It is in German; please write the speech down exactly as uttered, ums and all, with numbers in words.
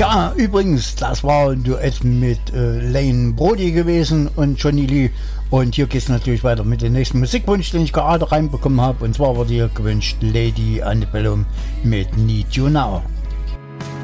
Tja, übrigens, das war ein Duett mit äh, Lane Brody gewesen und Johnny Lee. Und hier geht es natürlich weiter mit dem nächsten Musikwunsch, den ich gerade reinbekommen habe. Und zwar wurde hier gewünscht Lady Antebellum mit Need You Now.